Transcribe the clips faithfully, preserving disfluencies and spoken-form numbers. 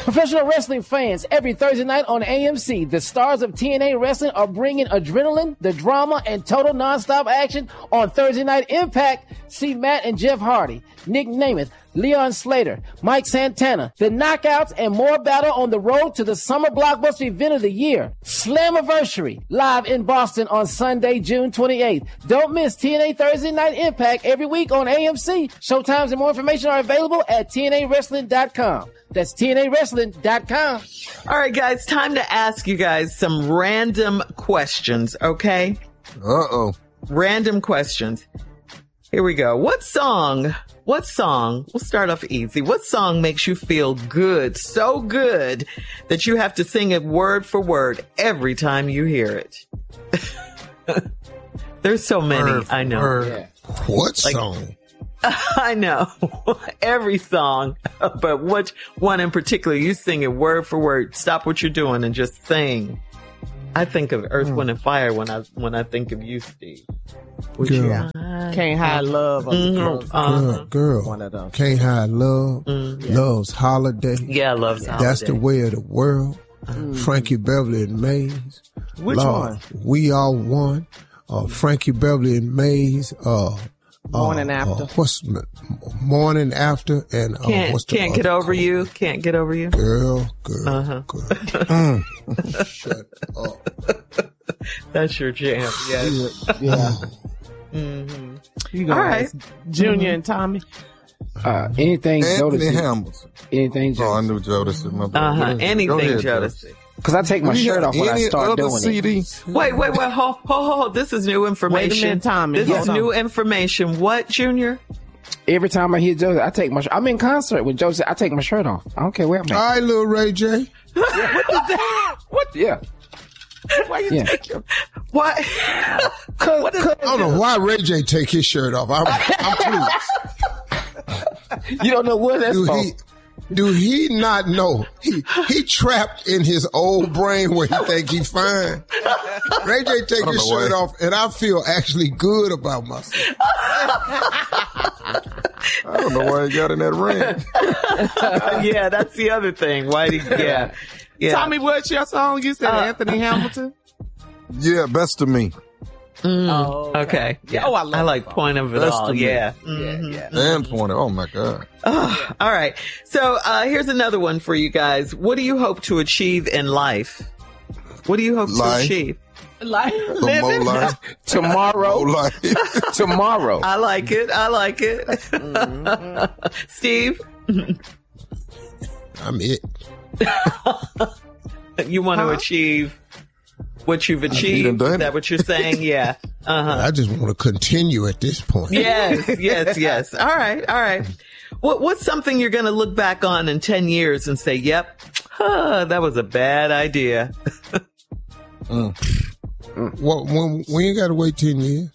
Professional wrestling fans, every Thursday night on A M C, the stars of T N A Wrestling are bringing adrenaline, the drama, and total nonstop action on Thursday Night Impact. See Matt and Jeff Hardy, Nick Namath, Leon Slater, Mike Santana, the Knockouts, and more battle on the road to the summer blockbuster event of the year, Slammiversary, live in Boston on Sunday, June twenty-eighth. Don't miss T N A Thursday Night Impact every week on A M C. Showtimes and more information are available at T N A wrestling dot com. That's T N A wrestling dot com. All right, guys, time to ask you guys some random questions, okay? Uh-oh. Random questions. Here we go. What song, what song, we'll start off easy. What song makes you feel good, so good, that you have to sing it word for word every time you hear it? There's so many, word, I know. Word. What like, song? I know. Every song, but which one in particular? You sing it word for word. Stop what you're doing and just sing. I think of Earth, Wind, and Fire when I when I think of you, Steve. Would you? Can't Hide Love. Mm-hmm. Uh, girl, girl. One of them. Can't Hide Love. Mm-hmm. Love's Holiday. Yeah, Love's yeah. Holiday. That's the Way of the World. Mm-hmm. Frankie Beverly and Maze. Which Lord, one? We All One. Uh, Frankie Beverly and Maze. Uh, Morning uh, After. Uh, what's Morning After and uh, can't what's the can't get over called? you. Can't get over you. Girl, girl, uh-huh. girl. mm. Shut up. That's your jam. Yes. Yeah. yeah. Mm-hmm. You All right, Junior mm-hmm. and Tommy. Uh, anything Anthony Jodeci. Hamilton. Anything Jodeci. Oh, I knew Jodeci. My bad. Uh-huh. Anything ahead, Jodeci. Because I take my we shirt off when I start doing C D? it. Wait, wait, wait. Hold, hold, hold. This is new information. Wait a minute, Tommy. This Hold is on. new information. What, Junior? Every time I hear Joseph, I take my shirt. I'm in concert with Joseph. I take my shirt off. I don't care where I'm at. All right, little Ray J. Yeah, what is that? What? Yeah. Why you Yeah. take your... Why? Cause, What is cause, I don't know why Ray J take his shirt off. I'm, I'm pleased. you don't know what that's Do for. he, do he not know? He he trapped in his old brain where he think he fine. Ray J take his shirt why. off, and I feel actually good about myself. I don't know why he got in that ring. Yeah, that's the other thing. Why did yeah. yeah. Tommy, what's your song? You said Uh, Anthony Hamilton? Yeah, Best of Me. Mm, Oh, okay. okay. Yeah. Oh, I love I like that song. Point of It Best All. of Me. Yeah. Yeah, Mhm. yeah. And Pointer. Oh, my God. Oh, all right. So uh, here's another one for you guys. What do you hope to achieve in life? What do you hope Life. to achieve? Like Some more living. life. Tomorrow. More life. Tomorrow. I like it. I like it. Mm-hmm. Steve, I'm it. you want to Huh? achieve what you've done achieved? done Is it. that what you're saying? Yeah. Uh-huh. I just want to continue at this point. Yes, yes, yes. All right, all right. What, what's something you're going to look back on in ten years and say, yep, huh, that was a bad idea? Well, when, when you got to wait ten years?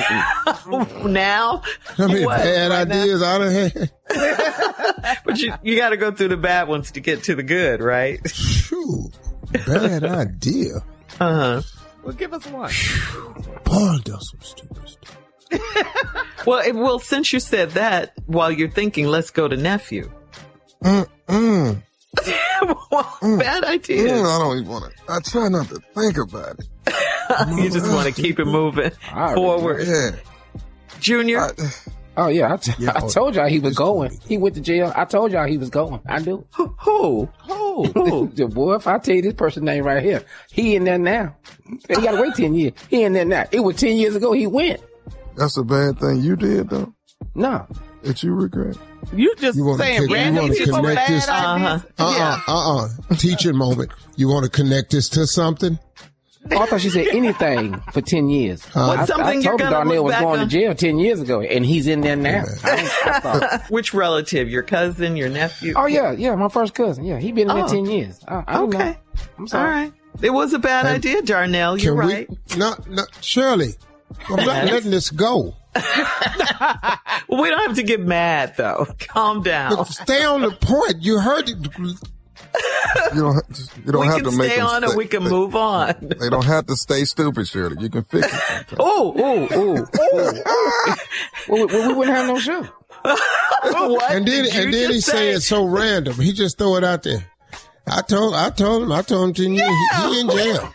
Now? I mean, What, bad right now? ideas I done had. But you, you got to go through the bad ones to get to the good, right? Phew, bad idea. Uh-huh. Well, give us one. Paul does some stupid stuff. Well, it, well, since you said that, while you're thinking, let's go to nephew. Mm-mm. Well, bad idea. Mm, I don't even want to. I try not to think about it. You just want to keep it moving I already forward. Yeah. Junior? I, Oh, yeah. I, t- Yeah, I told y'all he was going. He went to jail. I told y'all he was going. I do. Who? Who? Who? Who? The boy, if I tell you this person's name right here, he in there now. He got to wait ten years. He in there now. It was ten years ago he went. that's a bad thing you did, though, No. that you regret. You just You wanna saying pick- you random wanna people connect bad this- ideas. Uh-huh. Uh-uh, uh-uh. Teaching moment. You want to connect this to something? Oh, I thought she said anything for ten years. Huh? What's I, something I you're told her gonna Darnell look was back going on? to jail ten years ago, and he's in there now. I, I thought, Which relative? Your cousin? Your nephew? oh, yeah, yeah, my first cousin. Yeah, he been in there Oh. ten years. I, I don't Okay. know. I'm All sorry. right. It was a bad Hey, idea, Darnell. You're Can right. we? No, no, Shirley, I'm not letting this go. Well, we don't have to get mad, though. Calm down. But stay on the point. You heard it. You don't. You don't We have can to make stay them on and stay- we can they, move on. They don't have to stay stupid, Shirley. You can fix it sometimes. Oh, oh, oh. Well, we, we wouldn't have no show. What And then, did you and then he just say it's so random. He just throw it out there. I told, I told him, I told him ten years. Yeah. He, he in jail.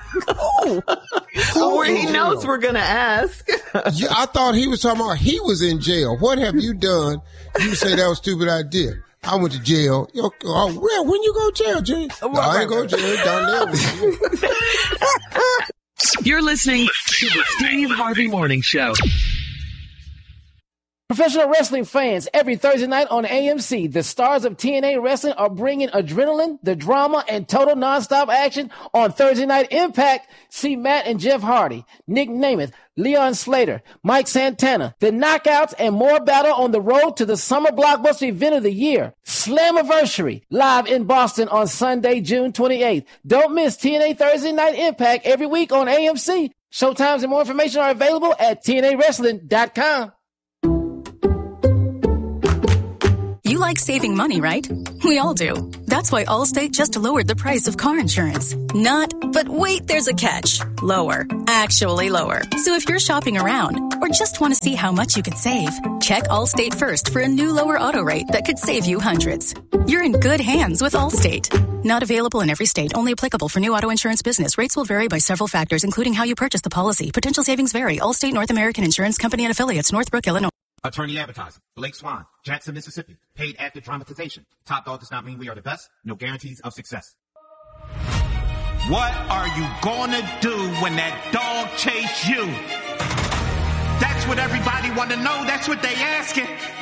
So where he knows we're gonna ask. Yeah, I thought he was talking about he was in jail. What have you done? You say that was a stupid idea. I went to jail. Yo, oh, well, when you go to jail, Jay? No, I ain't go to jail down there. You're listening to the Steve Harvey Morning Show. Professional wrestling fans, every Thursday night on A M C, the stars of T N A Wrestling are bringing adrenaline, the drama, and total nonstop action on Thursday Night Impact. See Matt and Jeff Hardy, Nick Namath, Leon Slater, Mike Santana, the Knockouts, and more battle on the road to the summer blockbuster event of the year, Slammiversary, live in Boston on Sunday, June twenty-eighth. Don't miss T N A Thursday Night Impact every week on A M C. Showtimes and more information are available at T N A wrestling dot com. You like saving money, right? We all do. That's why Allstate just lowered the price of car insurance. Not, but wait, there's a catch. Lower. Actually lower. So if you're shopping around or just want to see how much you could save, check Allstate first for a new lower auto rate that could save you hundreds. You're in good hands with Allstate. Not available in every state. Only applicable for new auto insurance business. Rates will vary by several factors, including how you purchase the policy. Potential savings vary. Allstate North American Insurance Company and affiliates, Northbrook, Illinois. Attorney advertising. Blake Swan, Jackson, Mississippi. Paid actor dramatization. Top dog does not mean we are the best. No guarantees of success. What are you gonna do when that dog chase you? That's what everybody wanna know. That's what they asking.